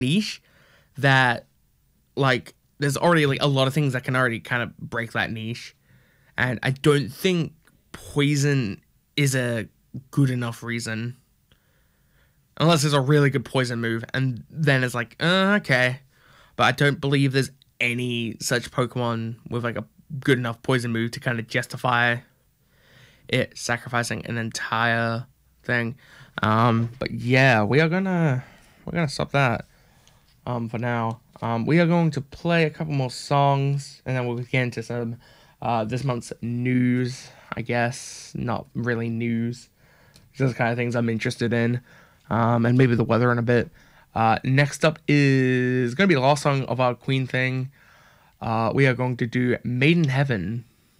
niche that like there's already like a lot of things that can already kind of break that niche, and I don't think poison is a good enough reason unless there's a really good poison move, and then it's like okay, but I don't believe there's any such Pokemon with like a good enough poison move to kind of justify it sacrificing an entire thing. But yeah, we're gonna stop that for now. We are going to play a couple more songs, and then we'll get into some this month's news, I guess. Not really news, just kind of things I'm interested in, and maybe the weather in a bit. Next up is going to be the last song of our Queen thing. We are going to do Made in Heaven